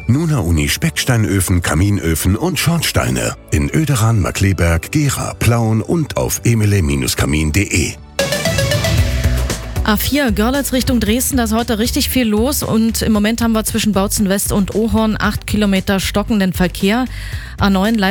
Nuna Uni Specksteinöfen, Kaminöfen und Schornsteine. In Oederan, Markkleeberg, Gera, Plauen und auf emele-kamin.de. A4 Görlitz Richtung Dresden, da ist heute richtig viel los und im Moment haben wir zwischen Bautzen West und Ohorn 8 Kilometer stockenden Verkehr. A9